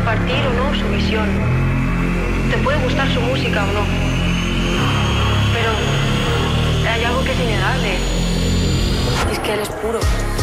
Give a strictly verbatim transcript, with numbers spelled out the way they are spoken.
compartir o no su visión. Te puede gustar su música o no. Pero hay algo que es innegable. Es que él es puro.